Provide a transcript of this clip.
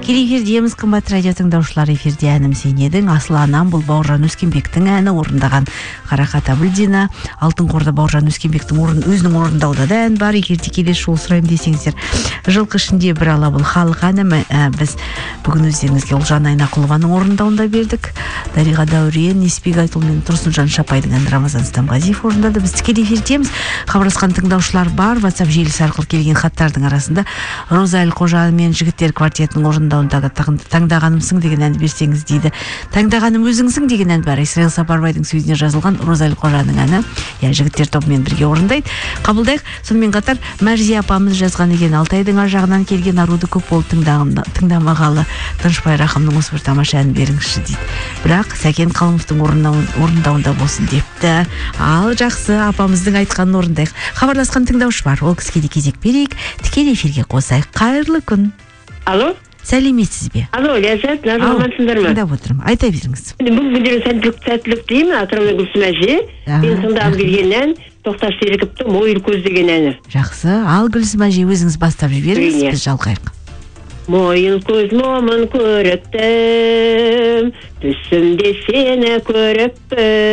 Тікелей эфирдеміз, қымбат радио тыңдаушылар. Эфирде әнім сен едің. Асыл анам бұл Бауыржан Өскенбектің әні орындаған. Қарақат Абылдина, Алтын қорда Бауыржан Өскенбектің өзінің орындауда да ән бар. Егер тікелей шоу сұрайым десеңіздер, жылқы ішінде бір ала бұл халық әні. Біз бүгін өздеріңізге Ұлжан Айнақұлованың орындауында бердік. Дариға Дәурен, Неспек Айтұл мен Тұрсынжан Шапайдың әні Рамазан Стамғазиев орындады. Біз тікелей эфирдеміз. Хабарласқан тыңдаушылар бар. WhatsApp желісі арқылы келген хаттардың арасында Розаль Қожа мен жігіттер квартетінің орындауындағы таңдағанымсың деген әнді берсеңіз дейді. Таңдағаным өзіңсің деген ән бар. Исраил Сапарбайдың сөзіне жазылған Розаль Қожаның әні. Жігіттер тобымен бірге орындайды. Қабылдайық. Сонымен қатар Мәрзия апамыз жазған екен. Алтайдың ар жағынан келген аруды көп болып тыңдамағалы. Тынышбай Рахымның осы бір тамаша әнін беріңізші дейді. Бірақ Сәкен Қалымовтың орындауында болсын депті. Ал жақсы, апамыздың айтқанын орындайық. Хабарласқан тыңдаушы бар. Ол кісіге де кезек берейік. Тікелей эфирге қосайық. Қайырлы күн. Алло. Сәлеметсіз бе? Алло, Ләззат, амансыңдар ма? Тыңдап отырмын. Айта беріңіз. Бүгін күндері сәттілік деймін, Атыраудан Гүлсім әже. Мен тыңдап келген ән, Тоқтар Серіковтің Мойыл көз деген әні. Жақсы. Ал Гүлсім әже өзіңіз бастап жіберіңіз, біз жалғайық. Мойыл көз момын көріктім, түсімде сені көріппін.